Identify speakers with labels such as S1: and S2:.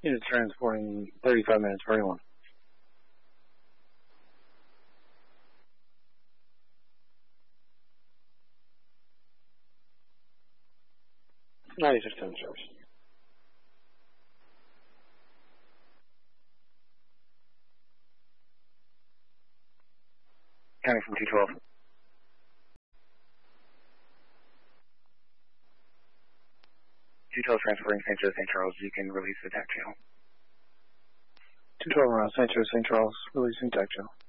S1: Unit transporting 35 minutes for anyone. $96.10 service. County from 212. 212 transferring St. Joe, St. Charles. You can release the TAC channel. 212 around St. Joe, St. Charles. Releasing TAC channel.